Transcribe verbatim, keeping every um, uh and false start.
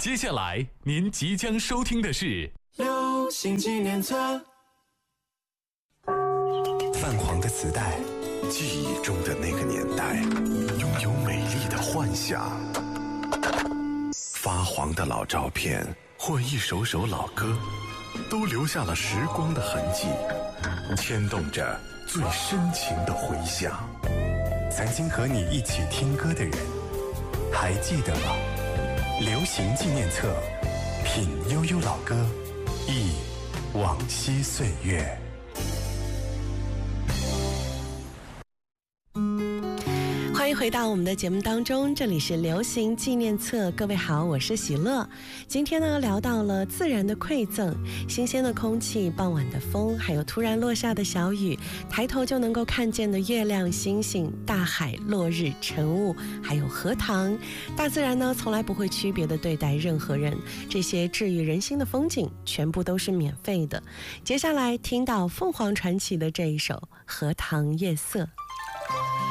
接下来您即将收听的是流行纪念册。 泛黄的磁带， 记忆中的那个年代，拥有美丽的幻想。发黄的老照片或一首首老歌，都留下了时光的痕迹，牵动着最深情的回响。 曾经和你一起听歌的人，还记得吗？流行纪念册，品悠悠老歌，忆往昔岁月。 欢迎回到我们的节目当中，这里是流行纪念册。各位好，我是喜乐。今天呢，聊到了自然的馈赠，新鲜的空气，傍晚的风，还有突然落下的小雨，抬头就能够看见的月亮、星星、大海、落日、晨雾，还有荷塘。大自然呢，从来不会区别的对待任何人，这些治愈人心的风景，全部都是免费的。接下来听到凤凰传奇的这一首《荷塘夜色》。